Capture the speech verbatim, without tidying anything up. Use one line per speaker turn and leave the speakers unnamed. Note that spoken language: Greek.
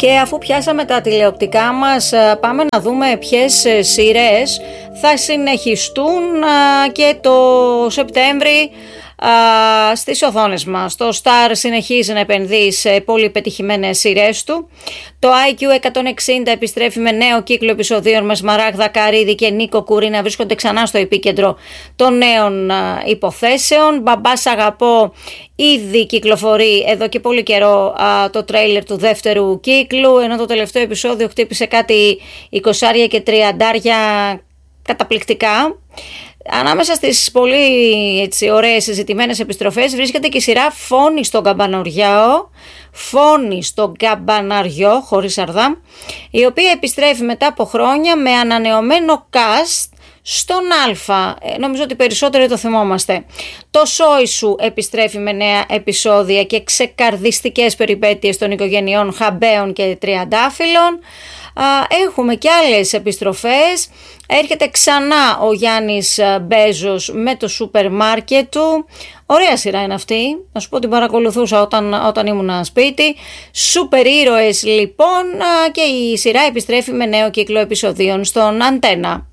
Και αφού πιάσαμε τα τηλεοπτικά μας, πάμε να δούμε ποιες σειρές θα συνεχιστούν και το Σεπτέμβρη στις οθόνες μας. Το Star συνεχίζει να επενδύει σε πολύ πετυχημένες σειρές του. Το άι κιου εκατόν εξήντα επιστρέφει με νέο κύκλο επεισοδίων με Σμαράγδα Καρύδη και Νίκο Κουρί να βρίσκονται ξανά στο επίκεντρο των νέων υποθέσεων. Μπαμπάς αγαπώ ήδη κυκλοφορεί εδώ και πολύ καιρό α, το τρέιλερ του δεύτερου κύκλου, ενώ το τελευταίο επεισόδιο χτύπησε κάτι εικοσάρια και τριαντάρια καταπληκτικά. Ανάμεσα στις πολύ έτσι, ωραίες συζητημένες επιστροφές βρίσκεται και η σειρά Φόνη στον Καμπαναριό, Φόνη στον Καμπαναριό χωρίς αρδά, η οποία επιστρέφει μετά από χρόνια με ανανεωμένο cast στον Α. Ε, νομίζω ότι περισσότεροι το θυμόμαστε. Το Σόι Σου επιστρέφει με νέα επεισόδια και ξεκαρδιστικές περιπέτειες των οικογενειών Χαμπέων και Τριαντάφυλλων. Έχουμε και άλλες επιστροφές. Έρχεται ξανά ο Γιάννης Μπέζος με το σούπερ μάρκετ του. Ωραία σειρά είναι αυτή. Να σου πω την παρακολουθούσα όταν, όταν ήμουν σπίτι. Σούπερ ήρωες λοιπόν, και η σειρά επιστρέφει με νέο κύκλο επεισοδίων στον Αντένα.